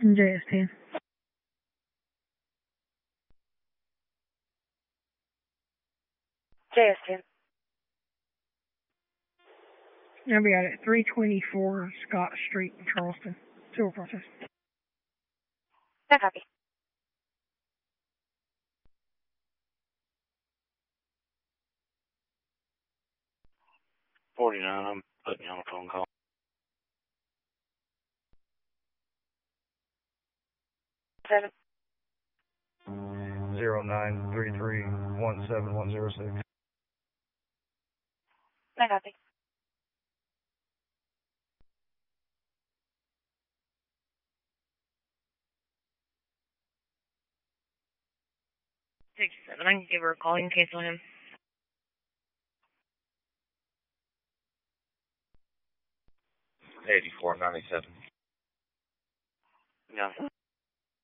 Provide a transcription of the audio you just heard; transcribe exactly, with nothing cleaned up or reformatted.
J S ten. J S ten. I'll be out at three twenty-four Scott Street in Charleston. Civil process. No copy. forty-nine, I'm putting you on a phone call. Seven. Zero nine three three one seven one zero six. No copy. Six seven. I can give her a call. You can cancel him. eighty-four ninety-seven. Yeah.